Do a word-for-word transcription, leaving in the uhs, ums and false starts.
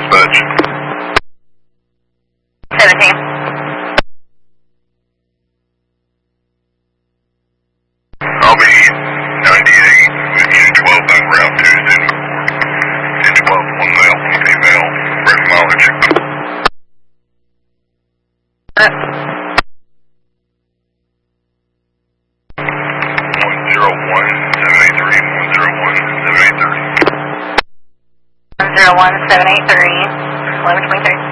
dispatch. seventeen. I'll be ninety-eight with ten twelve on Route Tuesday. ten twelve, one male, one female, break mileage. Uh, one zero one, seven eight three, one zero one, seven eight three. one zero one, seven eight three, eleven twenty-three.